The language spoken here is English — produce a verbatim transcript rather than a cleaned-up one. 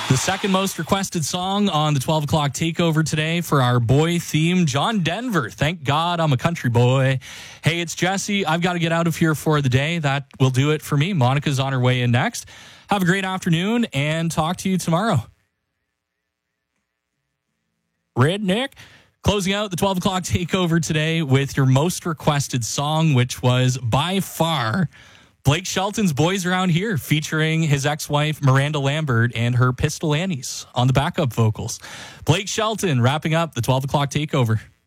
The second most requested song on the twelve o'clock takeover today for our boy theme, John Denver. Thank God I'm a country boy. Hey, it's Jesse. I've got to get out of here for the day. That will do it for me. Monica's on her way in next. Have a great afternoon and talk to you tomorrow. Redneck. Closing out the twelve o'clock takeover today with your most requested song, which was by far Blake Shelton's Boys Around Here, featuring his ex-wife Miranda Lambert and her Pistol Annies on the backup vocals. Blake Shelton wrapping up the twelve o'clock takeover.